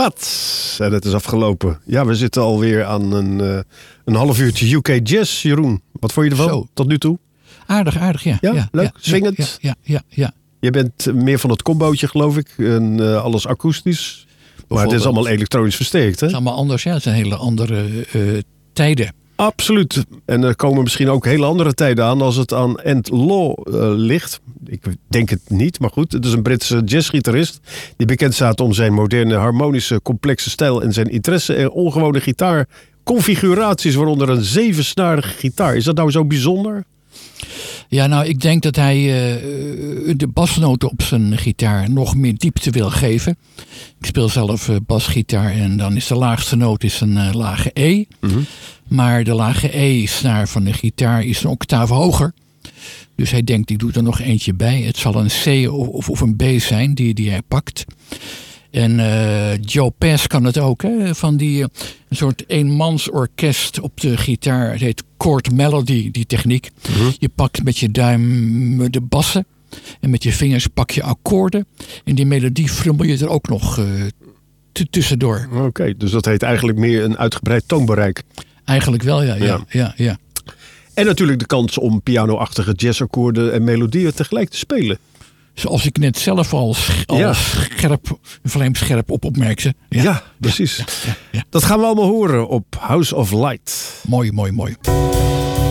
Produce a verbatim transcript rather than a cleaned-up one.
Pats. En het is afgelopen. Ja, we zitten alweer aan een, uh, een half uurtje U K Jazz, Jeroen. Wat vond je ervan Zo. tot nu toe? Aardig, aardig, ja. Ja, ja leuk, ja, swingend. Ja, ja, ja, ja. Je bent meer van het combootje, geloof ik. En uh, alles akoestisch. Maar het is allemaal elektronisch versterkt, hè? Het is allemaal anders, ja. Het zijn hele andere uh, tijden. Absoluut. En er komen misschien ook hele andere tijden aan als het aan Ant Law uh, ligt. Ik denk het niet, maar goed. Het is een Britse jazzgitarist die bekend staat om zijn moderne, harmonische, complexe stijl en zijn interesse in ongewone gitaarconfiguraties, waaronder een zevensnarige gitaar. Is dat nou zo bijzonder? Ja, nou, ik denk dat hij uh, de basnoten op zijn gitaar nog meer diepte wil geven. Ik speel zelf uh, basgitaar en dan is de laagste noot is een uh, lage E. Mm-hmm. Maar de lage E-snaar van de gitaar is een octaaf hoger. Dus hij denkt, ik doe er nog eentje bij. Het zal een C of, of een B zijn die, die hij pakt. En uh, Joe Pass kan het ook, hè? Van die uh, een soort eenmansorkest op de gitaar. Het heet chord melody, die techniek. Mm-hmm. Je pakt met je duim de bassen en met je vingers pak je akkoorden. En die melodie frummel je er ook nog uh, t- tussendoor. Oké, okay, dus dat heet eigenlijk meer een uitgebreid toonbereik. Eigenlijk wel, ja. ja, ja. ja, ja. En natuurlijk de kans om piano-achtige jazzakkoorden en melodieën tegelijk te spelen. Zoals ik net zelf al, al ja. scherp, vlijmscherp op opmerkte. Ja, ja precies. Ja, ja, ja. Dat gaan we allemaal horen op House of Light. Mooi, mooi, mooi.